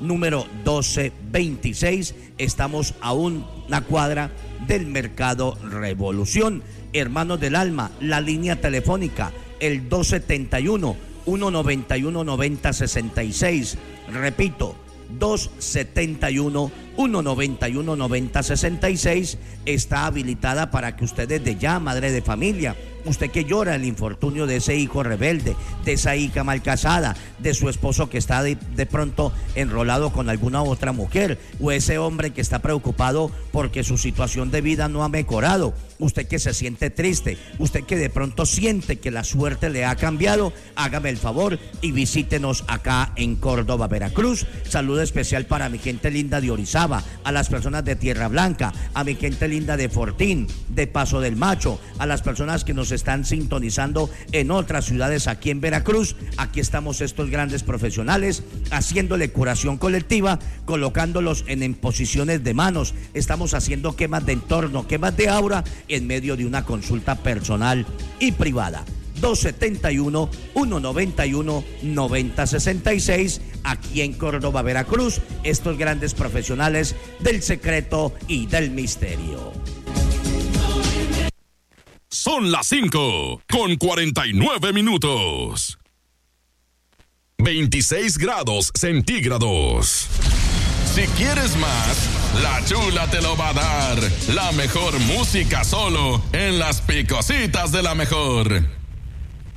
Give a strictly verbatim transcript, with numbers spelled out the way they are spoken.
número doce veintiséis. Estamos a una cuadra del Mercado Revolución. Hermanos del Alma, la línea telefónica, el dos setenta y uno, ciento noventa y uno, noventa sesenta y seis. Repito, dos setenta y uno, ciento noventa y uno, noventa sesenta y seis, está habilitada para que usted desde ya, madre de familia, usted que llora el infortunio de ese hijo rebelde, de esa hija mal casada, de su esposo que está de, de pronto enrolado con alguna otra mujer, o ese hombre que está preocupado porque su situación de vida no ha mejorado, usted que se siente triste, usted que de pronto siente que la suerte le ha cambiado, hágame el favor y visítenos acá en Córdoba, Veracruz. Saludo especial para mi gente linda de Orizaba, a las personas de Tierra Blanca, a mi gente linda de Fortín, de Paso del Macho, a las personas que nos están sintonizando en otras ciudades aquí en Veracruz. Aquí estamos estos grandes profesionales haciéndole curación colectiva, colocándolos en, en posiciones de manos. Estamos haciendo quemas de entorno, quemas de aura en medio de una consulta personal y privada. dos setenta y uno, ciento noventa y uno, noventa sesenta y seis, aquí en Córdoba, Veracruz, estos grandes profesionales del secreto y del misterio. Son las cinco con cuarenta y nueve minutos. veintiséis grados centígrados. Si quieres más, la Chula te lo va a dar. La mejor música solo en las Picositas de la Mejor.